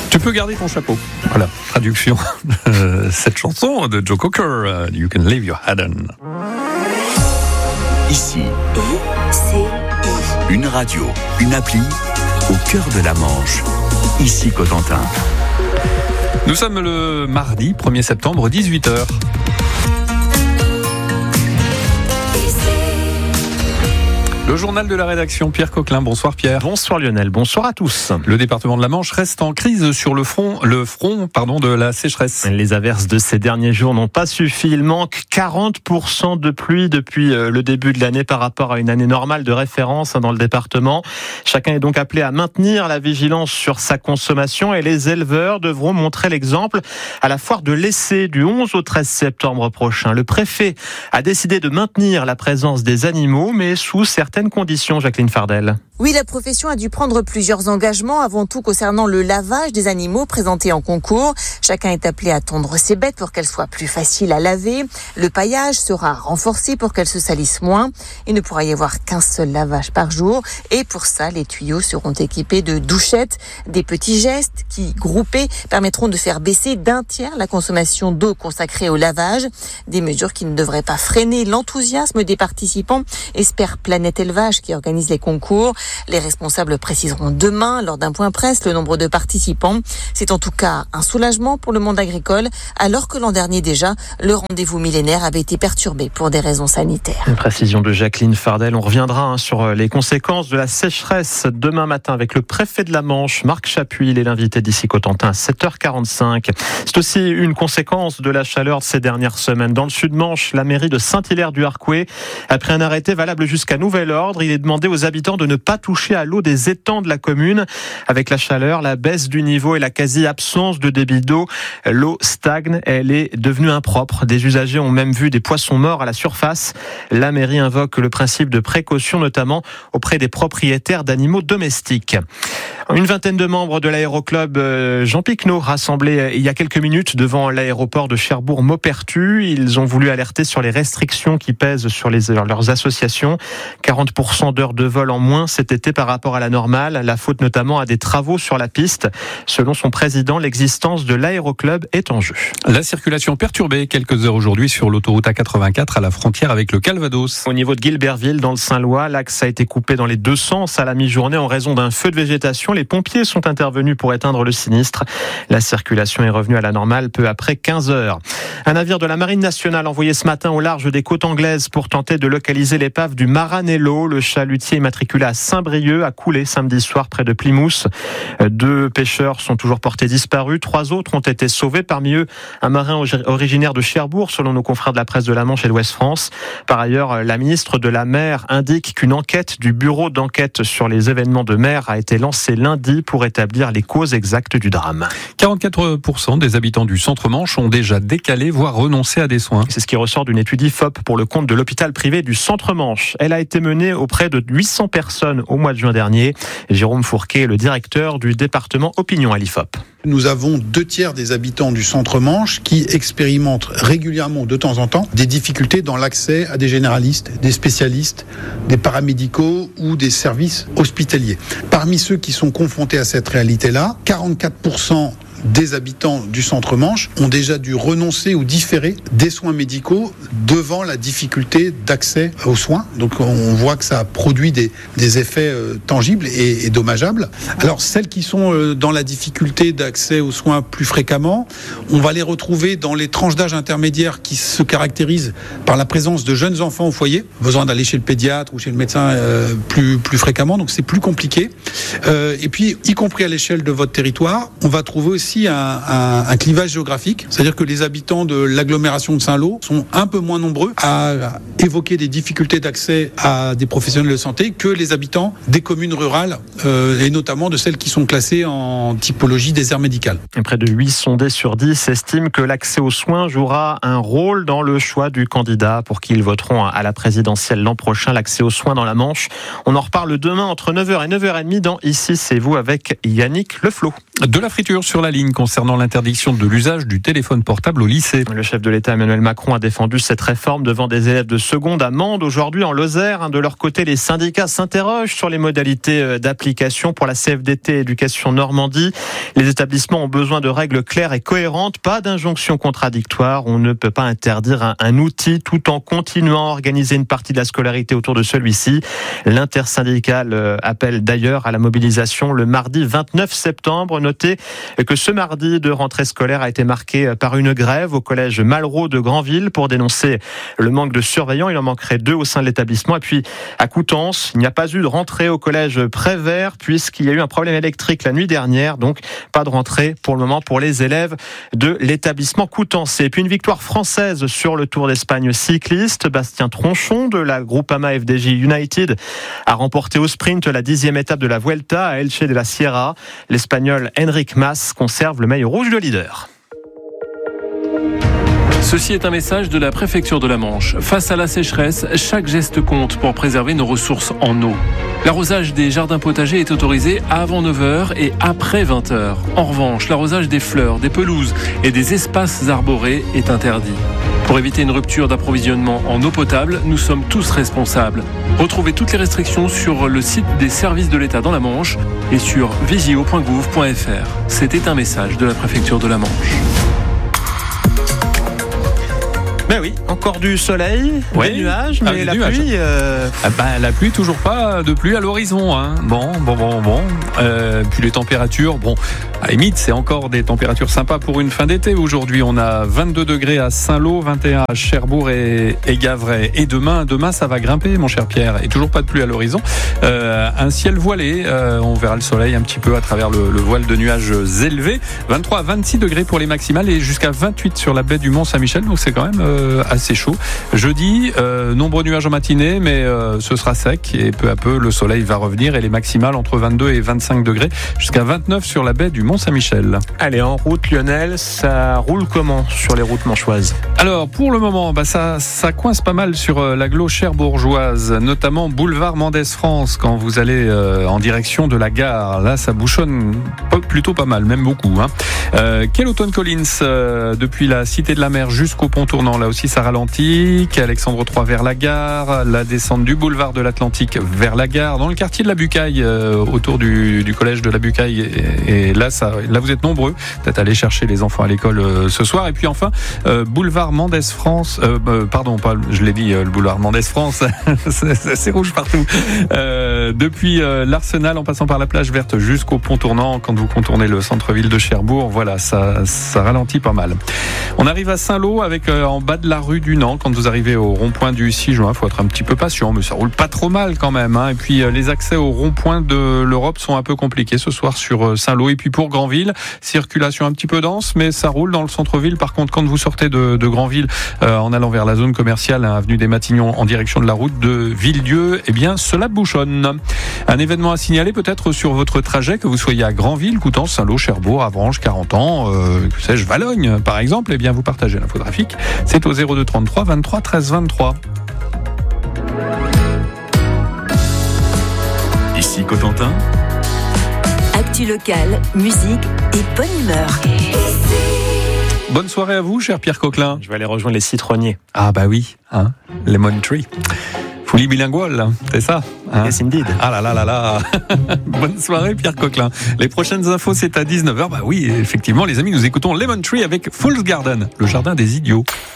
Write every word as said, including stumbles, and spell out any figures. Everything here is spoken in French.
Tu peux garder ton chapeau. Voilà, traduction de cette chanson de Joe Cocker, You Can Leave Your Head On. Ici, I C I. Une radio, une appli, au cœur de la Manche. Ici Cotentin. Nous sommes le mardi premier septembre, dix-huit heures. Le journal de la rédaction, Pierre Coquelin. Bonsoir Pierre. Bonsoir Lionel, bonsoir à tous. Le département de la Manche reste en crise sur le front, le front pardon, de la sécheresse. Les averses de ces derniers jours n'ont pas suffi. Il manque quarante pour cent de pluie depuis le début de l'année par rapport à une année normale de référence dans le département. Chacun est donc appelé à maintenir la vigilance sur sa consommation et les éleveurs devront montrer l'exemple à la foire de l'Essai du onze au treize septembre prochain. Le préfet a décidé de maintenir la présence des animaux, mais sous certaines conditions, Jacqueline Fardel. Oui, la profession a dû prendre plusieurs engagements, avant tout concernant le lavage des animaux présentés en concours. Chacun est appelé à tondre ses bêtes pour qu'elles soient plus faciles à laver. Le paillage sera renforcé pour qu'elles se salissent moins. Il ne pourra y avoir qu'un seul lavage par jour. Et pour ça, les tuyaux seront équipés de douchettes, des petits gestes qui, groupés, permettront de faire baisser d'un tiers la consommation d'eau consacrée au lavage. Des mesures qui ne devraient pas freiner l'enthousiasme des participants, espère Planète Élevage qui organise les concours. Les responsables préciseront demain, lors d'un point presse, le nombre de participants. C'est en tout cas un soulagement pour le monde agricole, alors que l'an dernier déjà, le rendez-vous millénaire avait été perturbé pour des raisons sanitaires. Une précision de Jacqueline Fardel. On reviendra hein, sur les conséquences de la sécheresse demain matin avec le préfet de la Manche, Marc Chapuis. Il est l'invité d'ici Cotentin à sept heures quarante-cinq. C'est aussi une conséquence de la chaleur de ces dernières semaines. Dans le Sud-Manche, la mairie de Saint-Hilaire-du-Harcouët a pris un arrêté valable jusqu'à nouvel ordre. Il est demandé aux habitants de ne pas toucher à l'eau des étangs de la commune. Avec la chaleur, la baisse du niveau et la quasi-absence de débit d'eau, l'eau stagne, elle est devenue impropre. Des usagers ont même vu des poissons morts à la surface. La mairie invoque le principe de précaution, notamment auprès des propriétaires d'animaux domestiques. Une vingtaine de membres de l'aéroclub Jean Picquenot rassemblés il y a quelques minutes devant l'aéroport de Cherbourg-Maupertuis. Ils ont voulu alerter sur les restrictions qui pèsent sur les, leurs associations. quarante pour cent d'heures de vol en moins cet été par rapport à la normale. La faute notamment à des travaux sur la piste. Selon son président, l'existence de l'aéroclub est en jeu. La circulation perturbée quelques heures aujourd'hui sur l'autoroute A quatre-vingt-quatre à la frontière avec le Calvados. Au niveau de Guilberville, dans le Saint-Lois, l'axe a été coupé dans les deux sens à la mi-journée en raison d'un feu de végétation. Les pompiers sont intervenus pour éteindre le sinistre. La circulation est revenue à la normale peu après quinze heures. Un navire de la Marine nationale envoyé ce matin au large des côtes anglaises pour tenter de localiser l'épave du Maranello. Le chalutier immatriculé à Saint-Brieuc a coulé samedi soir près de Plymouth. Deux pêcheurs sont toujours portés disparus. Trois autres ont été sauvés. Parmi eux, un marin originaire de Cherbourg, selon nos confrères de la presse de la Manche et de Ouest France. Par ailleurs, la ministre de la Mer indique qu'une enquête du bureau d'enquête sur les événements de mer a été lancée lundi pour établir les causes exactes du drame. quarante-quatre pour cent des habitants du Centre-Manche ont déjà décalé, voire renoncé à des soins. C'est ce qui ressort d'une étude I F O P pour le compte de l'hôpital privé du Centre-Manche. Elle a été menée auprès de huit cents personnes au mois de juin dernier. Jérôme Fourquet est le directeur du département Opinion à l'I F O P. Nous avons deux tiers des habitants du Centre-Manche qui expérimentent régulièrement, de temps en temps, des difficultés dans l'accès à des généralistes, des spécialistes, des paramédicaux ou des services hospitaliers. Parmi ceux qui sont confrontés à cette réalité-là, quarante-quatre pour cent des habitants du Centre-Manche ont déjà dû renoncer ou différer des soins médicaux devant la difficulté d'accès aux soins. Donc on voit que ça produit des, des effets euh, tangibles et, et dommageables. Alors celles qui sont euh, dans la difficulté d'accès aux soins plus fréquemment, on va les retrouver dans les tranches d'âge intermédiaires qui se caractérisent par la présence de jeunes enfants au foyer, besoin d'aller chez le pédiatre ou chez le médecin euh, plus, plus fréquemment, donc c'est plus compliqué. Euh, et puis, y compris à l'échelle de votre territoire, on va trouver aussi Un, un, un clivage géographique, c'est-à-dire que les habitants de l'agglomération de Saint-Lô sont un peu moins nombreux à évoquer des difficultés d'accès à des professionnels de santé que les habitants des communes rurales euh, et notamment de celles qui sont classées en typologie désert médical. Et près de huit sondés sur dix estiment que l'accès aux soins jouera un rôle dans le choix du candidat pour qui ils voteront à la présidentielle l'an prochain. L'accès aux soins dans la Manche. On en reparle demain entre neuf heures et neuf heures trente dans Ici c'est vous avec Yannick Leflot. De la friture sur la ligne. ligne concernant l'interdiction de l'usage du téléphone portable au lycée. Le chef de l'État Emmanuel Macron a défendu cette réforme devant des élèves de seconde à Mende. Aujourd'hui en Lozère, de leur côté, les syndicats s'interrogent sur les modalités d'application pour la C F D T Éducation Normandie. Les établissements ont besoin de règles claires et cohérentes, pas d'injonctions contradictoires. On ne peut pas interdire un, un outil tout en continuant à organiser une partie de la scolarité autour de celui-ci. L'intersyndicale appelle d'ailleurs à la mobilisation le mardi vingt-neuf septembre. Notez que ce mardi de rentrée scolaire a été marqué par une grève au collège Malraux de Granville pour dénoncer le manque de surveillants. Il en manquerait deux au sein de l'établissement. Et puis à Coutances, il n'y a pas eu de rentrée au collège Prévert puisqu'il y a eu un problème électrique la nuit dernière. Donc pas de rentrée pour le moment pour les élèves de l'établissement Coutances. Et puis une victoire française sur le Tour d'Espagne cycliste. Bastien Tronchon de la Groupama F D J United a remporté au sprint la dixième étape de la Vuelta à Elche de la Sierra. L'Espagnol Enric Mas conserve le maillot rouge de leader. Ceci est un message de la préfecture de la Manche. Face à la sécheresse, chaque geste compte pour préserver nos ressources en eau. L'arrosage des jardins potagers est autorisé avant neuf heures et après vingt heures. En revanche, l'arrosage des fleurs, des pelouses et des espaces arborés est interdit. Pour éviter une rupture d'approvisionnement en eau potable, nous sommes tous responsables. Retrouvez toutes les restrictions sur le site des services de l'État dans la Manche et sur vigio point gouv point f r. C'était un message de la préfecture de la Manche. Ben oui, encore du soleil, ouais. des nuages, mais ah, la nuages. pluie... Euh... Ah ben, la pluie, toujours pas de pluie à l'horizon. Hein. Bon, bon, bon, bon. Euh, puis les températures, bon, à la limite, c'est encore des températures sympas pour une fin d'été. Aujourd'hui, on a vingt-deux degrés à Saint-Lô, vingt et un à Cherbourg et, et Gavray. Et demain, demain, ça va grimper, mon cher Pierre. Et toujours pas de pluie à l'horizon. Euh, un ciel voilé, euh, on verra le soleil un petit peu à travers le, le voile de nuages élevés. vingt-trois à vingt-six degrés pour les maximales et jusqu'à vingt-huit sur la baie du Mont-Saint-Michel. Donc c'est quand même... Euh, assez chaud. Jeudi, euh, nombreux nuages en matinée, mais euh, ce sera sec et peu à peu le soleil va revenir et les maximales entre vingt-deux et vingt-cinq degrés jusqu'à vingt-neuf sur la baie du Mont-Saint-Michel. Allez, en route Lionel, ça roule comment sur les routes manchoises ? Alors pour le moment, bah, ça, ça coince pas mal sur euh, l'agglo cherbourgeoise, notamment boulevard Mendès France quand vous allez euh, en direction de la gare. Là, ça bouchonne plutôt pas mal, même beaucoup. Hein. Euh, Kelloton Collins, euh, depuis la Cité de la Mer jusqu'au pont tournant, là aussi ça ralentit. Alexandre trois vers la gare, la descente du boulevard de l'Atlantique vers la gare, dans le quartier de la Bucaille, euh, autour du, du collège de la Bucaille. Et, et là, ça, là, vous êtes nombreux, peut-être aller chercher les enfants à l'école euh, ce soir. Et puis enfin, euh, boulevard Mendès France, euh, euh, pardon, pas, je l'ai dit, euh, le boulevard Mendès France, c'est, c'est rouge partout. Euh, depuis euh, l'Arsenal, en passant par la plage verte jusqu'au pont tournant, quand vous contournez le centre-ville de Cherbourg, voilà, ça, ça ralentit pas mal. On arrive à Saint-Lô avec euh, en bas de la rue du Nant, quand vous arrivez au rond-point du six juin, il faut être un petit peu patient, mais ça roule pas trop mal quand même. Hein. Et puis euh, les accès au rond-point de l'Europe sont un peu compliqués ce soir sur euh, Saint-Lô. Et puis pour Granville, circulation un petit peu dense, mais ça roule dans le centre-ville. Par contre, quand vous sortez de, de Granville euh, en allant vers la zone commerciale, hein, avenue des Matignons, en direction de la route de Villedieu, eh bien cela bouchonne. Un événement à signaler peut-être sur votre trajet, que vous soyez à Granville, Coutances, Saint-Lô, Cherbourg, Avranches, quarante ans, euh, que sais-je, Valogne par exemple, eh bien vous partagez l'infotrafic. C'est au zéro deux trente-trois vingt-trois treize vingt-trois. Ici Cotentin. Actu locale, musique et bonne humeur. Bonne soirée à vous, cher Pierre Coquelin. Je vais aller rejoindre les citronniers. Ah bah oui, hein, Lemon Tree. Folie bilinguale, c'est ça, hein? Yes, indeed. Ah là là là là. Bonne soirée, Pierre Coquelin. Les prochaines infos, c'est à dix-neuf heures. Bah oui, effectivement, les amis, nous écoutons Lemon Tree avec Fool's Garden, le jardin des idiots.